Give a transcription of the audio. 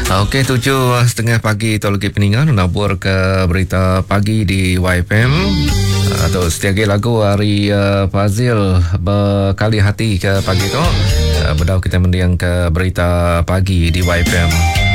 Okey, 7:30 pagi Teologi Peningan menabur ke berita pagi di YFM. Atau setiap lagu hari Fazil berkali hati ke pagi tu. Berdau kita mendiang ke berita pagi di YFM.